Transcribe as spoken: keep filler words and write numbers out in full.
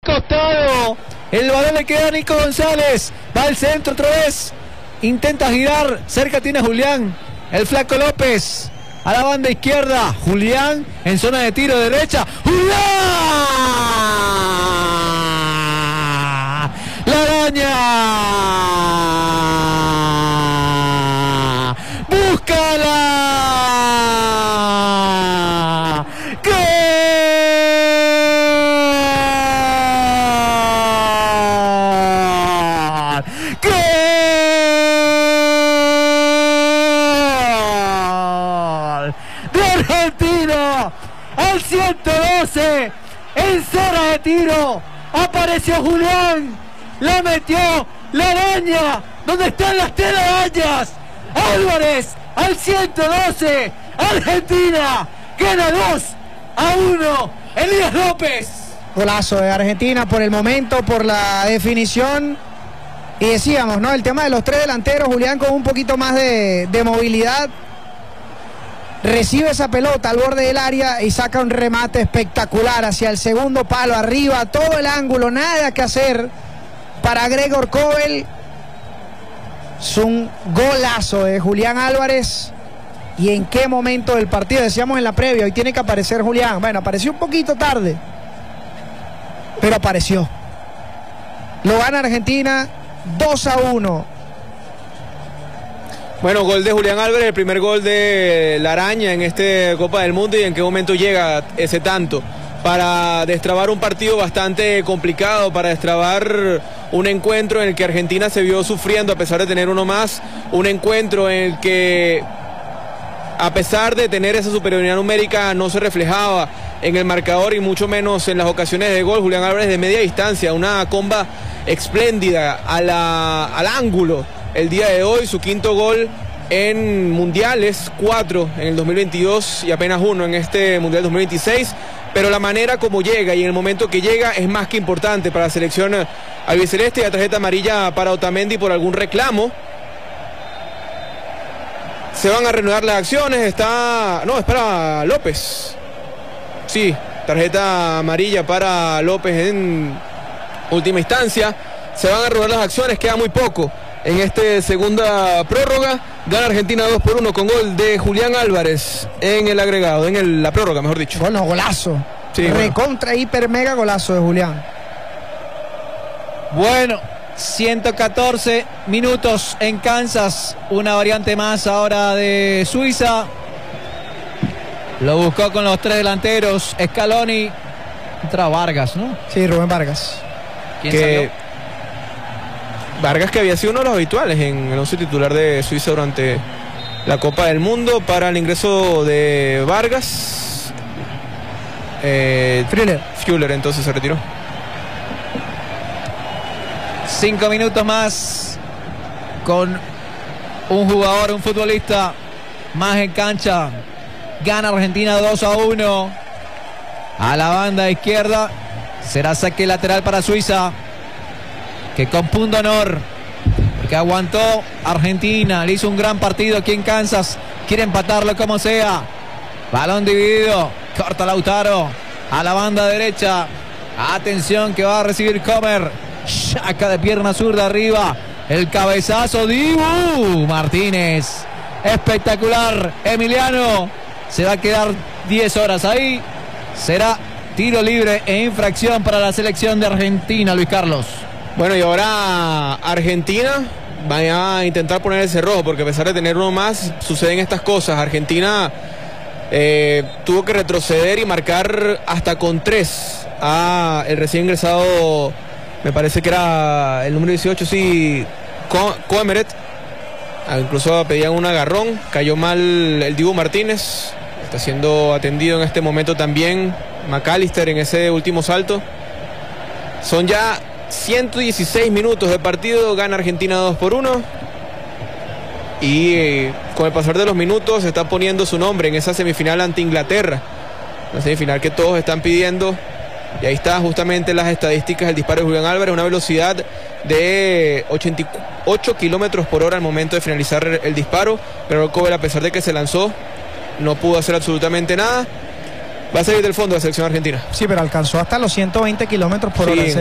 costado. El balón le queda a Nico González. Va al centro otra vez. Intenta girar. Cerca tiene a Julián. El Flaco López. A la banda izquierda. Julián en zona de tiro derecha. ¡Julián! ¡La araña! ¡Búscala! ¡Gol! ¡Gol! ¡De Argentina! Al ciento doce, en zona de tiro, apareció Julián, la metió la araña, donde están las telarañas. Álvarez al ciento doce, Argentina gana dos a uno. Elías López. Golazo de Argentina por el momento, por la definición. Y decíamos, ¿no? El tema de los tres delanteros, Julián con un poquito más de, de movilidad. Recibe esa pelota al borde del área y saca un remate espectacular hacia el segundo palo, arriba, todo el ángulo, nada que hacer para Gregor Kobel. Es un golazo de Julián Álvarez. ¿Y en qué momento del partido? Decíamos en la previa, hoy tiene que aparecer Julián. Bueno, apareció un poquito tarde, pero apareció. Lo gana Argentina dos a uno. Bueno, gol de Julián Álvarez, el primer gol de la araña en este Copa del Mundo. ¿Y en qué momento llega ese tanto? Para destrabar un partido bastante complicado, para destrabar un encuentro en el que Argentina se vio sufriendo a pesar de tener uno más, un encuentro en el que a pesar de tener esa superioridad numérica no se reflejaba en el marcador y mucho menos en las ocasiones de gol. Julián Álvarez de media distancia, una comba espléndida a la, al ángulo el día de hoy, su quinto gol en mundiales, cuatro en el dos mil veintidós y apenas uno en este mundial dos mil veintiséis, pero la manera como llega y en el momento que llega es más que importante para la selección albiceleste. Y la tarjeta amarilla para Otamendi por algún reclamo. Se van a reanudar las acciones, está... no, es para López. Sí, tarjeta amarilla para López en última instancia. Se van a reanudar las acciones, queda muy poco en esta segunda prórroga. Gana Argentina dos por uno con gol de Julián Álvarez en el agregado, en el, la prórroga, mejor dicho. Bueno, golazo. Sí, recontra, bueno. Hiper, mega golazo de Julián. Bueno, ciento catorce minutos en Kansas. Una variante más ahora de Suiza. Lo buscó con los tres delanteros. Scaloni. Entra Vargas, ¿no? Sí, Rubén Vargas. ¿Quién que... salió? Vargas, que había sido uno de los habituales en el once titular de Suiza durante la Copa del Mundo. Para el ingreso de Vargas, eh, Früller. Früller entonces se retiró. Cinco minutos más con un jugador, un futbolista más en cancha. Gana Argentina dos a uno. A la banda izquierda será saque lateral para Suiza, que con punto honor, porque aguantó Argentina, le hizo un gran partido aquí en Kansas, quiere empatarlo como sea. Balón dividido, corta Lautaro, a la banda derecha, atención que va a recibir Comer, saca de pierna zurda arriba, el cabezazo, Dibu Martínez, espectacular. Emiliano se va a quedar diez horas ahí, será tiro libre e infracción para la selección de Argentina, Luis Carlos. Bueno, y ahora Argentina va a intentar poner el cerrojo, porque a pesar de tener uno más, suceden estas cosas. Argentina eh, tuvo que retroceder y marcar hasta con tres a el recién ingresado, me parece que era el número dieciocho, sí, Coemeret. Incluso pedían un agarrón, cayó mal el Dibu Martínez, está siendo atendido en este momento también McAllister en ese último salto. Son ya ciento dieciséis minutos de partido, gana Argentina dos por uno. Y eh, con el pasar de los minutos se está poniendo su nombre en esa semifinal ante Inglaterra. Una semifinal que todos están pidiendo. Y ahí está justamente las estadísticas del disparo de Julián Álvarez, una velocidad de ochenta y ocho kilómetros por hora al momento de finalizar el disparo. Pero Kobel, a pesar de que se lanzó, no pudo hacer absolutamente nada. Va a salir del fondo de la selección argentina. Sí, pero alcanzó hasta los ciento veinte kilómetros por sí, hora.